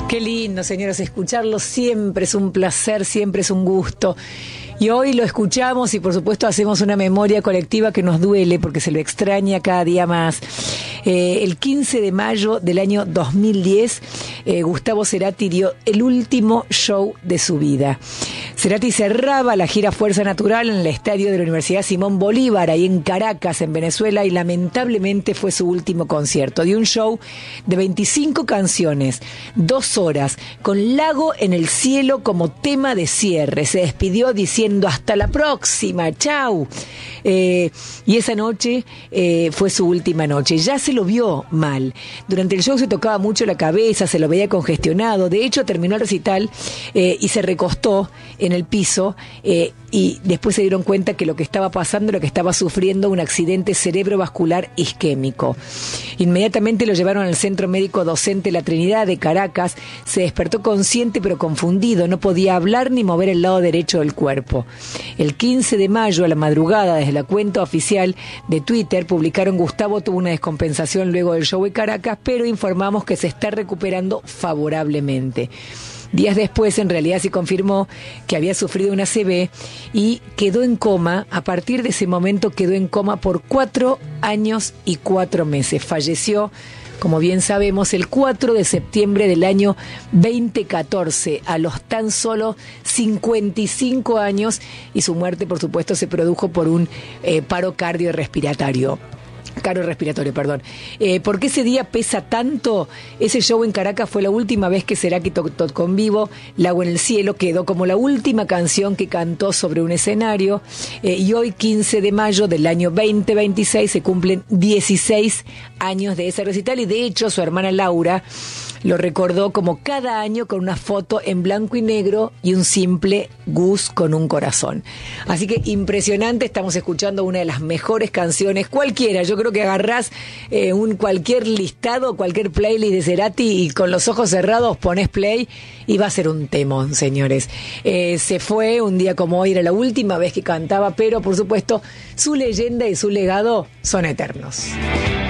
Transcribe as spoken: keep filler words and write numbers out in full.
Qué lindo, señoras, escucharlo siempre es un placer, siempre es un gusto. Y hoy lo escuchamos y por supuesto hacemos una memoria colectiva que nos duele porque se lo extraña cada día más. Eh, el quince de mayo del año dos mil diez, eh, Gustavo Cerati dio el último show de su vida. Cerati cerraba la gira Fuerza Natural en el estadio de la Universidad Simón Bolívar, ahí en Caracas, en Venezuela, y lamentablemente fue su último concierto. Dio un show de veinticinco canciones, dos horas, con Lago en el cielo como tema de cierre. Se despidió diciendo hasta la próxima, chau. Eh, y esa noche eh, fue su última noche. Ya se lo vio mal. Durante el show se tocaba mucho la cabeza, se lo veía congestionado. De hecho, terminó el recital eh, y se recostó en el piso eh, y después se dieron cuenta que lo que estaba pasando era que estaba sufriendo un accidente cerebrovascular isquémico. Inmediatamente lo llevaron al Centro Médico Docente La Trinidad de Caracas. Se despertó consciente pero confundido, no podía hablar ni mover el lado derecho del cuerpo. El quince de mayo a la madrugada, desde la cuenta oficial de Twitter, publicaron: Gustavo tuvo una descompensación luego del show de Caracas, pero informamos que se está recuperando favorablemente. Días después, en realidad, se confirmó que había sufrido una A C V y quedó en coma. A partir de ese momento quedó en coma por cuatro años y cuatro meses. Falleció, como bien sabemos, el cuatro de septiembre del año veinte catorce, a los tan solo cincuenta y cinco años, y su muerte, por supuesto, se produjo por un eh, paro cardiorrespiratorio. Cardiorrespiratorio, perdón. Eh, ¿Por qué ese día pesa tanto? Ese show en Caracas fue la última vez que Cerati tocó en vivo. Lago en el cielo quedó como la última canción que cantó sobre un escenario. Eh, y hoy, quince de mayo del año veinte veintiséis, se cumplen dieciséis años de ese recital. Y de hecho, su hermana Laura lo recordó como cada año con una foto en blanco y negro y un simple Gus con un corazón. Así que impresionante, estamos escuchando una de las mejores canciones, cualquiera. Yo creo que agarrás eh, un cualquier listado, cualquier playlist de Cerati y con los ojos cerrados pones play y va a ser un temón, señores. Eh, se fue un día como hoy, era la última vez que cantaba, pero por supuesto su leyenda y su legado son eternos.